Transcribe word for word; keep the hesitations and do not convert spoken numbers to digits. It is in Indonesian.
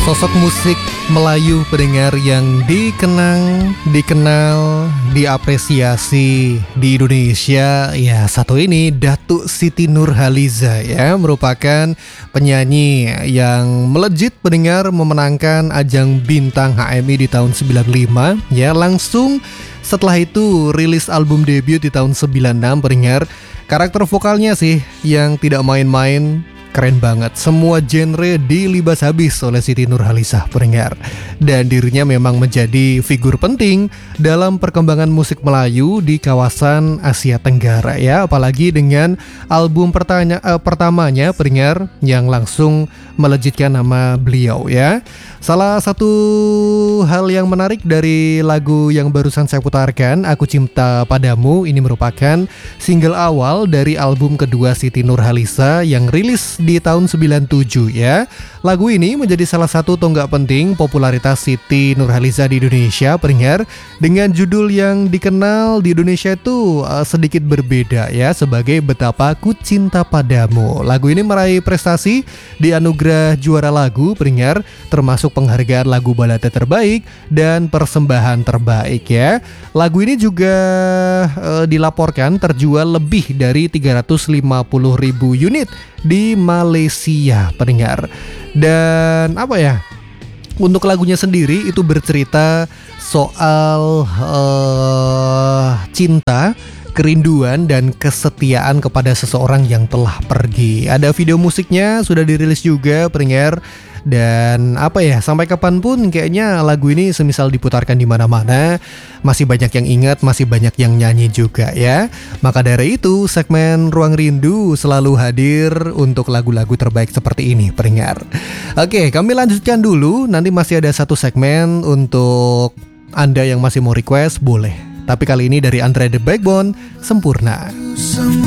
Sosok musik Melayu pendengar yang dikenang, dikenal, diapresiasi di Indonesia. Ya, satu ini Datuk Siti Nurhaliza ya, merupakan penyanyi yang melejit pendengar, memenangkan ajang Bintang H M I di tahun sembilan puluh lima ya. Langsung setelah itu rilis album debut di tahun sembilan puluh enam pendengar. Karakter vokalnya sih yang tidak main-main, keren banget. Semua genre dilibas habis oleh Siti Nurhaliza pendengar. Dan dirinya memang menjadi figur penting dalam perkembangan musik Melayu di kawasan Asia Tenggara ya. Apalagi dengan album pertanya, eh, pertamanya pendengar yang langsung melejitkan nama beliau ya. Salah satu hal yang menarik dari lagu yang barusan saya putarkan, Aku Cinta Padamu, ini merupakan single awal dari album kedua Siti Nurhaliza yang rilis di tahun sembilan puluh tujuh ya. Lagu ini menjadi salah satu tonggak penting popularitas Siti Nurhaliza di Indonesia pendengar. Dengan judul yang dikenal di Indonesia itu uh, sedikit berbeda ya, sebagai Betapa Ku Cinta Padamu. Lagu ini meraih prestasi di anugerah juara lagu pendengar, termasuk penghargaan lagu balada terbaik dan persembahan terbaik ya. Lagu ini juga uh, dilaporkan terjual lebih dari tiga ratus lima puluh ribu unit di Malaysia pendengar. Dan apa ya, untuk lagunya sendiri itu bercerita soal uh, cinta, kerinduan dan kesetiaan kepada seseorang yang telah pergi. Ada video musiknya sudah dirilis juga pendengar. Dan apa ya, sampai kapanpun kayaknya lagu ini semisal diputarkan di mana-mana, masih banyak yang ingat, masih banyak yang nyanyi juga ya. Maka dari itu segmen Ruang Rindu selalu hadir untuk lagu-lagu terbaik seperti ini pendengar. Oke, kami lanjutkan dulu. Nanti masih ada satu segmen untuk Anda yang masih mau request, boleh. Tapi kali ini dari Andre The Backbone, Sempurna.